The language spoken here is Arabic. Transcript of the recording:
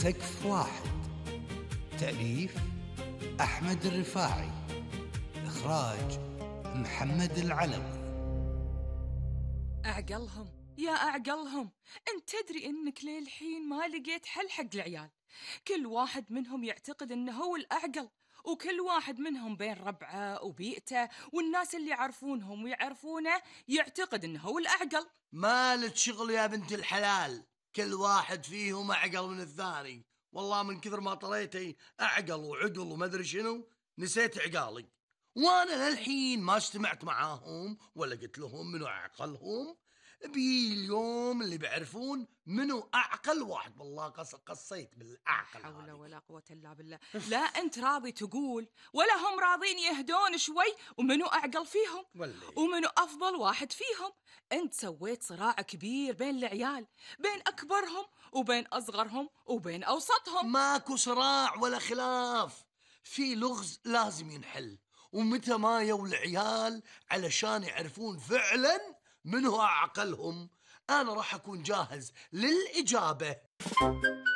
سقف واحد. تأليف أحمد الرفاعي. إخراج محمد العلوي. أعقلهم يا أعقلهم، أنت تدري إنك للحين ما لقيت حل حق العيال. كل واحد منهم يعتقد إنه هو الأعقل، وكل واحد منهم بين ربعه وبيئته والناس اللي يعرفونهم ويعرفونه يعتقد إنه هو الأعقل. مالك شغل يا بنت الحلال، كل واحد فيهم أعقل من الثاني. والله من كثر ما طريتي أعقل وعقل وما أدري شنو نسيت عقالي، وأنا للحين ما اجتمعت معاهم ولا قلت لهم منو أعقلهم. اليوم اللي بيعرفون منو أعقل واحد. والله قصيت بالأعقل. حول ولا قوة إلا بالله. لا أنت راضي تقول ولا هم راضين يهدون شوي ومنو أعقل فيهم ومنو أفضل واحد فيهم. أنت سويت صراع كبير بين العيال، بين أكبرهم وبين أصغرهم وبين أوسطهم. ماكو صراع ولا خلاف، في لغز لازم ينحل. ومتى ما يو العيال علشان يعرفون فعلا منو أعقلهم، أنا راح أكون جاهز للإجابة.